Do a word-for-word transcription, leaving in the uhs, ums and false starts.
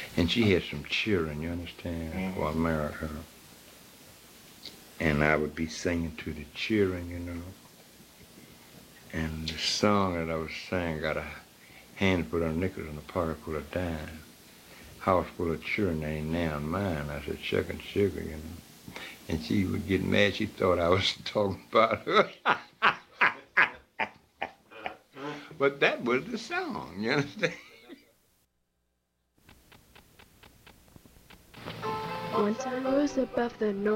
And she had some children, you understand, Mm-hmm. before I married her. And I would be singing to the children, you know. And the song that I was singing got a handful of nickels and a pocket full of dimes. House full of children ain't now mine. I said, sugar and sugar, you know. And she would get mad. She thought I was talking about her. But that was the song, you understand? Once I rose above the north.